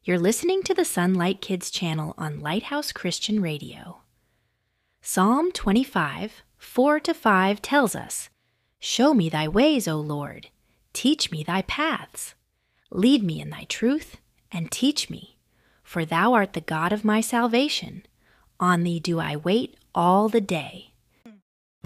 You're listening to the Sunlight Kids channel on Lighthouse Christian Radio. Psalm 25, 4-5 tells us, "Show me thy ways, O Lord. Teach me thy paths. Lead me in thy truth, and teach me. For thou art the God of my salvation. On thee do I wait all the day."